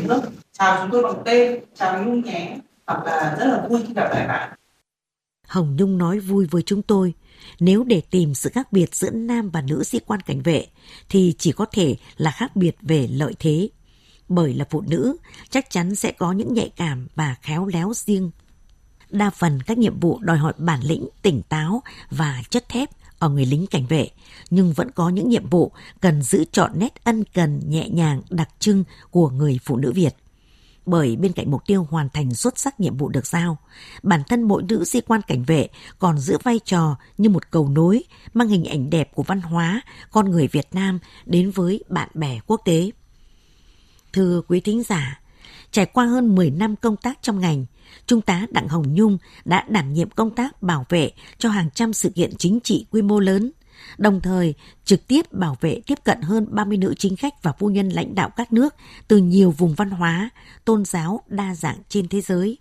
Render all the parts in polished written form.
nước, chào chúng tôi bằng tên, chào Nhung nhé, hoặc là rất là vui khi gặp lại bạn. Hồng Nhung nói vui với chúng tôi, nếu để tìm sự khác biệt giữa nam và nữ sĩ quan cảnh vệ thì chỉ có thể là khác biệt về lợi thế. Bởi là phụ nữ, chắc chắn sẽ có những nhạy cảm và khéo léo riêng. Đa phần các nhiệm vụ đòi hỏi bản lĩnh, tỉnh táo và chất thép ở người lính cảnh vệ, nhưng vẫn có những nhiệm vụ cần giữ trọn nét ân cần, nhẹ nhàng, đặc trưng của người phụ nữ Việt. Bởi bên cạnh mục tiêu hoàn thành xuất sắc nhiệm vụ được giao, bản thân mỗi nữ sĩ quan cảnh vệ còn giữ vai trò như một cầu nối mang hình ảnh đẹp của văn hóa, con người Việt Nam đến với bạn bè quốc tế. Thưa quý thính giả, trải qua hơn 10 năm công tác trong ngành, Trung tá Đặng Hồng Nhung đã đảm nhiệm công tác bảo vệ cho hàng trăm sự kiện chính trị quy mô lớn, đồng thời trực tiếp bảo vệ tiếp cận hơn 30 nữ chính khách và phu nhân lãnh đạo các nước từ nhiều vùng văn hóa, tôn giáo đa dạng trên thế giới.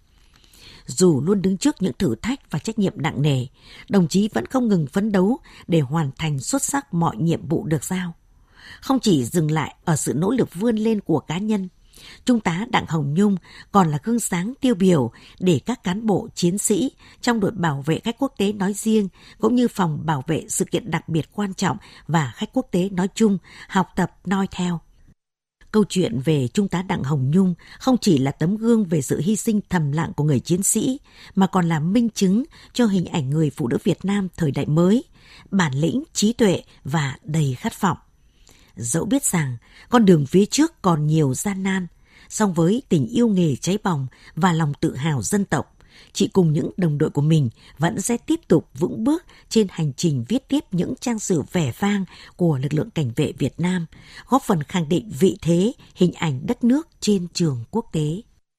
Dù luôn đứng trước những thử thách và trách nhiệm nặng nề, đồng chí vẫn không ngừng phấn đấu để hoàn thành xuất sắc mọi nhiệm vụ được giao. Không chỉ dừng lại ở sự nỗ lực vươn lên của cá nhân, Trung tá Đặng Hồng Nhung còn là gương sáng tiêu biểu để các cán bộ chiến sĩ trong đội bảo vệ khách quốc tế nói riêng cũng như phòng bảo vệ sự kiện đặc biệt quan trọng và khách quốc tế nói chung học tập noi theo. Câu chuyện về Trung tá Đặng Hồng Nhung không chỉ là tấm gương về sự hy sinh thầm lặng của người chiến sĩ mà còn là minh chứng cho hình ảnh người phụ nữ Việt Nam thời đại mới, bản lĩnh, trí tuệ và đầy khát vọng. Dẫu biết rằng con đường phía trước còn nhiều gian nan, song với tình yêu nghề cháy bỏng và lòng tự hào dân tộc, chị cùng những đồng đội của mình vẫn sẽ tiếp tục vững bước trên hành trình viết tiếp những trang sử vẻ vang của lực lượng cảnh vệ Việt Nam, góp phần khẳng định vị thế, hình ảnh đất nước trên trường quốc tế.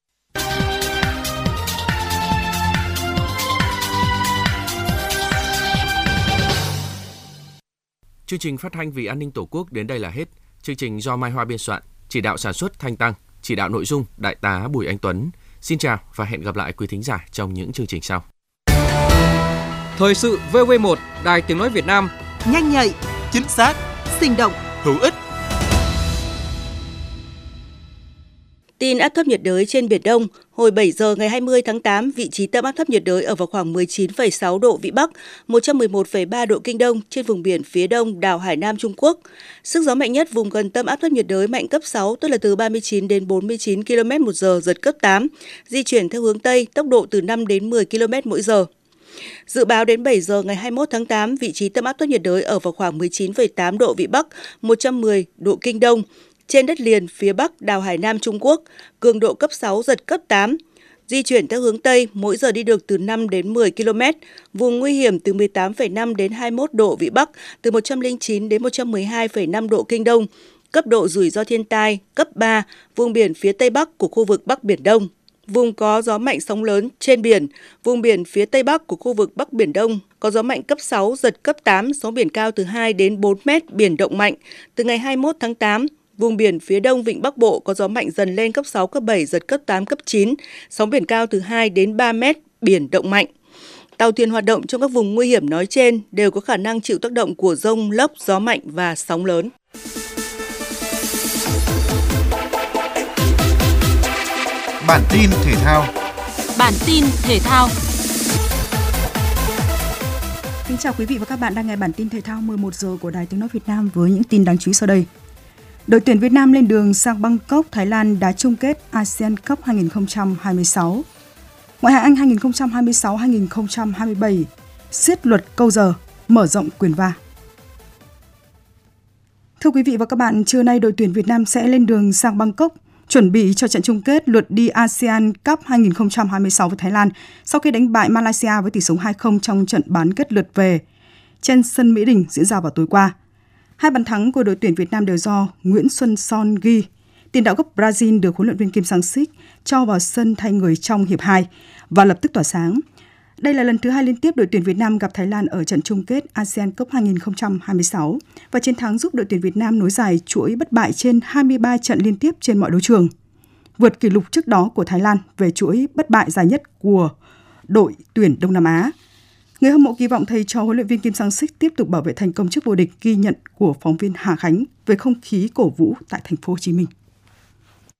Chương trình phát thanh Vì an ninh Tổ quốc đến đây là hết. Chương trình do Mai Hoa biên soạn, chỉ đạo sản xuất Thanh Tăng, chỉ đạo nội dung Đại tá Bùi Anh Tuấn. Xin chào và hẹn gặp lại quý thính giả trong những chương trình sau. Thời sự VV1, Đài Tiếng nói Việt Nam, nhanh nhạy, chính xác, sinh động, hữu ích. Tin áp thấp nhiệt đới trên Biển Đông, hồi 7 giờ ngày 20 tháng 8, vị trí tâm áp thấp nhiệt đới ở vào khoảng 19,6 độ Vĩ Bắc, 111,3 độ Kinh Đông trên vùng biển phía đông đảo Hải Nam Trung Quốc. Sức gió mạnh nhất vùng gần tâm áp thấp nhiệt đới mạnh cấp 6, tức là từ 39 đến 49 km/h, giật cấp 8, di chuyển theo hướng Tây, tốc độ từ 5 đến 10 km/h. Dự báo đến 7 giờ ngày 21 tháng 8, vị trí tâm áp thấp nhiệt đới ở vào khoảng 19,8 độ Vĩ Bắc, 110 độ Kinh Đông, trên đất liền phía Bắc đảo Hải Nam Trung Quốc, cường độ cấp 6, giật cấp 8. Di chuyển theo hướng Tây, mỗi giờ đi được từ 5 đến 10 km, vùng nguy hiểm từ 18,5 đến 21 độ Vĩ Bắc, từ 109 đến 112,5 độ Kinh Đông, cấp độ rủi ro thiên tai, cấp 3, vùng biển phía Tây Bắc của khu vực Bắc Biển Đông. Vùng có gió mạnh sóng lớn trên biển, vùng biển phía Tây Bắc của khu vực Bắc Biển Đông có gió mạnh cấp 6, giật cấp 8, sóng biển cao từ 2 đến 4 mét, biển động mạnh. Từ ngày 21 tháng 8, vùng biển phía đông vịnh Bắc Bộ có gió mạnh dần lên cấp 6, cấp 7, giật cấp 8, cấp 9, sóng biển cao từ 2 đến 3 mét, biển động mạnh. Tàu thuyền hoạt động trong các vùng nguy hiểm nói trên đều có khả năng chịu tác động của dông, lốc, gió mạnh và sóng lớn. Bản tin thể thao. Kính chào quý vị và các bạn đang nghe bản tin thể thao 11 giờ của Đài Tiếng nói Việt Nam với những tin đáng chú ý sau đây. Đội tuyển Việt Nam lên đường sang Bangkok, Thái Lan đá chung kết ASEAN Cup 2026. Ngoại hạng Anh 2026-2027 siết luật câu giờ, mở rộng quyền VAR. Thưa quý vị và các bạn, trưa nay đội tuyển Việt Nam sẽ lên đường sang Bangkok chuẩn bị cho trận chung kết lượt đi ASEAN Cup 2026 với Thái Lan sau khi đánh bại Malaysia với tỷ số 2-0 trong trận bán kết lượt về trên sân Mỹ Đình diễn ra vào tối qua. Hai bàn thắng của đội tuyển Việt Nam đều do Nguyễn Xuân Son ghi. Tiền đạo gốc Brazil được huấn luyện viên Kim Sang-sik cho vào sân thay người trong hiệp 2 và lập tức tỏa sáng. Đây là lần thứ 2 liên tiếp đội tuyển Việt Nam gặp Thái Lan ở trận chung kết ASEAN Cup 2026 và chiến thắng giúp đội tuyển Việt Nam nối dài chuỗi bất bại trên 23 trận liên tiếp trên mọi đấu trường, vượt kỷ lục trước đó của Thái Lan về chuỗi bất bại dài nhất của đội tuyển Đông Nam Á. Người hâm mộ kỳ vọng thầy trò huấn luyện viên Kim Sang-sik tiếp tục bảo vệ thành công chức vô địch, ghi nhận của phóng viên Hà Khánh về không khí cổ vũ tại thành phố Hồ Chí Minh.